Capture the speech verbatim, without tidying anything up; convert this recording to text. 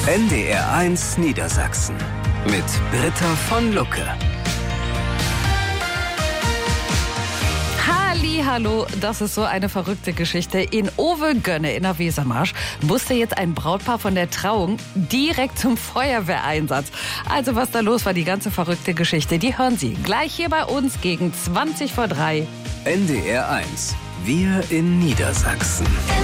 N D R eins Niedersachsen mit Britta von Lucke. Hallo, das ist so eine verrückte Geschichte. In Owe-Gönne in der Wesermarsch musste jetzt ein Brautpaar von der Trauung direkt zum Feuerwehreinsatz. Also was da los war, die ganze verrückte Geschichte, die hören Sie gleich hier bei uns gegen zwanzig vor drei. N D R eins, wir in Niedersachsen.